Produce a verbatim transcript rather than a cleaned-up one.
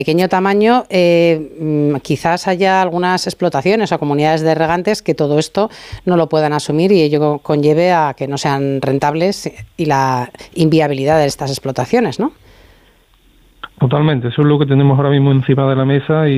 pequeño tamaño, eh, quizás haya algunas explotaciones o comunidades de regantes que todo esto no lo puedan asumir y ello conlleve a que no sean rentables y la inviabilidad de estas explotaciones, ¿no? Totalmente, eso es lo que tenemos ahora mismo encima de la mesa y